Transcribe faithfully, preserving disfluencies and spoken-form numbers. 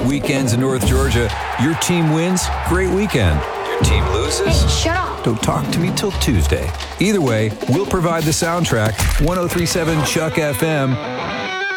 Weekends in North Georgia. Your team wins, great weekend. Your team loses? Hey, shut up. Don't talk to me till Tuesday. Either way, we'll provide the soundtrack. ten thirty-seven Chuck F M.